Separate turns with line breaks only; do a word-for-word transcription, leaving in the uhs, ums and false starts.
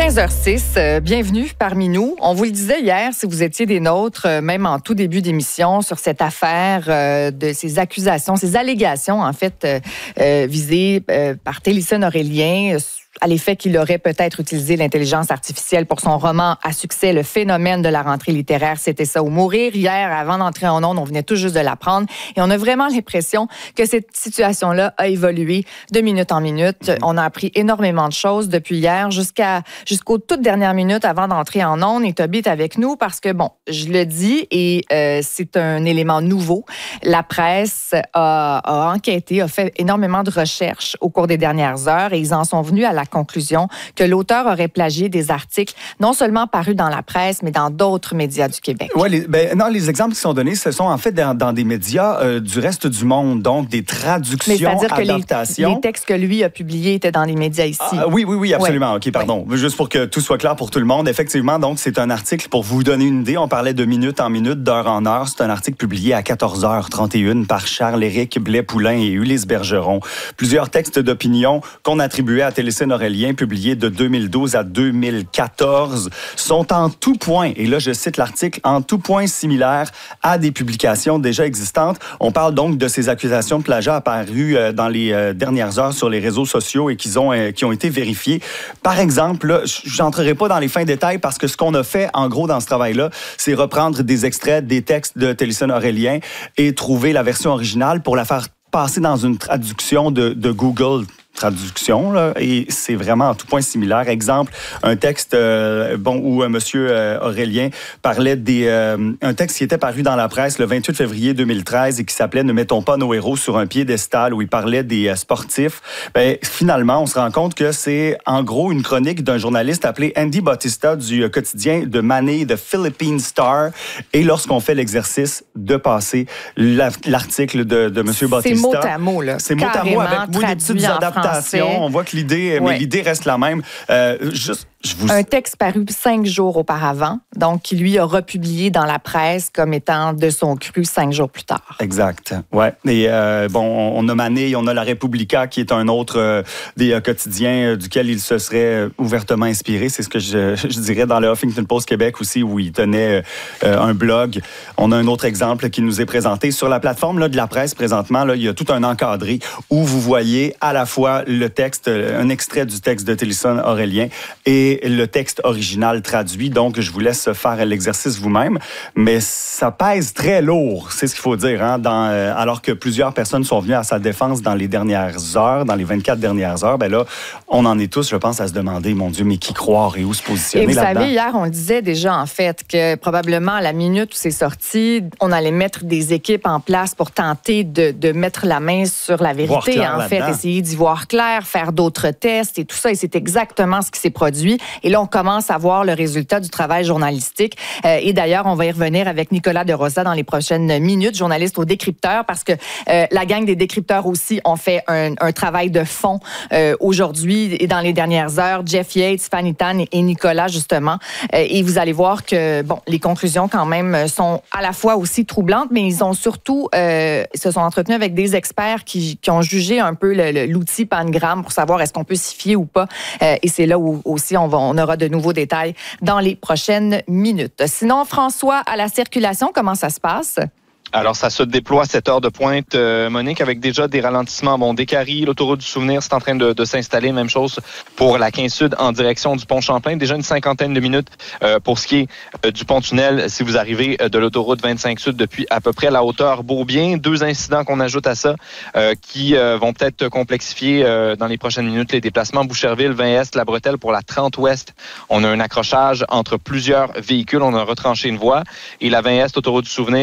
quinze heures six, euh, bienvenue parmi nous. On vous le disait hier, si vous étiez des nôtres, euh, même en tout début d'émission, sur cette affaire euh, de ces accusations, ces allégations, en fait, euh, euh, visées euh, par Télisson-Aurélien, euh, à l'effet qu'il aurait peut-être utilisé l'intelligence artificielle pour son roman à succès, Le phénomène de la rentrée littéraire, c'était ça ou mourir. Hier, avant d'entrer en ondes, on venait tout juste de l'apprendre et on a vraiment l'impression que cette situation-là a évolué de minute en minute. Mm-hmm. On a appris énormément de choses depuis hier jusqu'à jusqu'aux toutes dernières minutes avant d'entrer en ondes. Et Toby est avec nous parce que, bon, je le dis et euh, c'est un élément nouveau. La presse a, a enquêté, a fait énormément de recherches au cours des dernières heures et ils en sont venus à la conclusion que l'auteur aurait plagié des articles non seulement parus dans la presse, mais dans d'autres médias du Québec.
Oui, les, ben, non, les exemples qui sont donnés, ce sont en fait dans, dans des médias euh, du reste du monde, donc des traductions,
mais c'est-à-dire
adaptations.
Que les, les textes que lui a publiés étaient dans les médias ici.
Ah, oui, oui, oui, absolument. Ouais. OK, pardon. Ouais. Juste pour que tout soit clair pour tout le monde. Effectivement, donc, c'est un article, pour vous donner une idée, on parlait de minute en minute, d'heure en heure. C'est un article publié à quatorze heures trente et une par Charles-Éric Blais-Poulain et Ulysse Bergeron. Plusieurs textes d'opinion qu'on attribuait à Télisson-Aurélien, publiés de deux mille douze à deux mille quatorze, sont en tout point, et là je cite l'article, en tout point similaires à des publications déjà existantes. On parle donc de ces accusations de plagiat apparues euh, dans les euh, dernières heures sur les réseaux sociaux et qui ont, euh, qui ont été vérifiées. Par exemple, là, j'entrerai pas dans les fins détails parce que ce qu'on a fait en gros dans ce travail-là, c'est reprendre des extraits des textes de Télisson-Aurélien et trouver la version originale pour la faire passer dans une traduction de, de Google Traduction, là, et c'est vraiment en tout point similaire. Exemple, un texte euh, bon, où euh, M. Euh, Aurélien parlait des... Euh, un texte qui était paru dans la presse le vingt-huit février deux mille treize et qui s'appelait « Ne mettons pas nos héros sur un piédestal » où il parlait des euh, sportifs. Ben, finalement, on se rend compte que c'est en gros une chronique d'un journaliste appelé Andy Bautista du euh, quotidien de Manille, The Philippine Star. Et lorsqu'on fait l'exercice de passer la, l'article de, de M. Bautista...
C'est mot à mot, là.
C'est mot à mot avec oui, des petites adaptations. On voit que l'idée, ouais. mais l'idée reste la même. Euh, juste, je vous...
Un texte paru cinq jours auparavant, donc qui lui a republié dans la presse comme étant de son cru cinq jours plus tard.
Exact. Ouais. Et euh, bon, on a Manille, on a La Repubblica qui est un autre euh, des euh, quotidiens euh, duquel il se serait ouvertement inspiré. C'est ce que je, je dirais dans le Huffington Post Québec aussi où il tenait euh, un blog. On a un autre exemple qui nous est présenté sur la plateforme là, de la presse présentement. Là, il y a tout un encadré où vous voyez à la fois le texte, un extrait du texte de Télisson-Aurélien et le texte original traduit. Donc, je vous laisse faire l'exercice vous-même. Mais ça pèse très lourd, c'est ce qu'il faut dire, hein, dans, euh, alors que plusieurs personnes sont venues à sa défense dans les dernières heures, dans les vingt-quatre dernières heures. Ben là, on en est tous, je pense, à se demander, mon Dieu, mais qui croire et où se positionner
là-dedans? Et vous
là-dedans?
savez, hier, on le disait déjà, en fait, que probablement à la minute où c'est sorti, on allait mettre des équipes en place pour tenter de, de mettre la main sur la vérité, en fait, essayer d'y voir clair, faire d'autres tests et tout ça. Et c'est exactement ce qui s'est produit. Et là, on commence à voir le résultat du travail journalistique. Euh, et d'ailleurs, on va y revenir avec Nicolas de Rosa dans les prochaines minutes, journaliste au Décrypteur, parce que euh, la gang des Décrypteurs aussi ont fait un, un travail de fond euh, aujourd'hui et dans les dernières heures. Jeff Yates, Fanny Tan et Nicolas, justement. Euh, et vous allez voir que, bon, les conclusions, quand même, sont à la fois aussi troublantes, mais ils ont surtout, euh, se sont entretenus avec des experts qui, qui ont jugé un peu le, le, l'outil Pangram pour savoir est-ce qu'on peut s'y fier ou pas. Euh, et c'est là où aussi on, va, on aura de nouveaux détails dans les prochaines minutes. Sinon, François, à la circulation, comment ça se passe?
Alors, ça se déploie à cette heure de pointe, euh, Monique, avec déjà des ralentissements. Bon, Décarie, l'autoroute du Souvenir, c'est en train de, de s'installer. Même chose pour la quinze Sud en direction du pont Champlain. Déjà une cinquantaine de minutes euh, pour ce qui est euh, du pont-tunnel si vous arrivez euh, de l'autoroute vingt-cinq Sud depuis à peu près la hauteur Beaubien. Deux incidents qu'on ajoute à ça euh, qui euh, vont peut-être complexifier euh, dans les prochaines minutes les déplacements. Boucherville, vingt Est, La Bretelle pour la trente Ouest. On a un accrochage entre plusieurs véhicules. On a retranché une voie. Et la vingt Est, autoroute du Souvenir,